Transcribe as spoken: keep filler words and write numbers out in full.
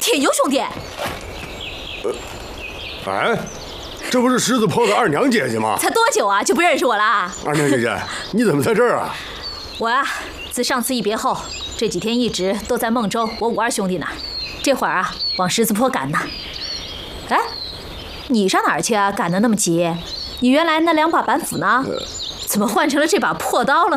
铁牛兄弟。 呃，哎，这不是狮子坡的二娘姐姐吗？ 才多久啊，就不认识我了？ 二娘姐姐，你怎么在这儿啊？ 我啊，自上次一别后，这几天一直都在孟州我五二兄弟那儿，这会儿啊，往狮子坡赶呢。哎，你上哪儿去啊？赶得那么急？你原来那两把板斧呢？怎么换成了这把破刀了？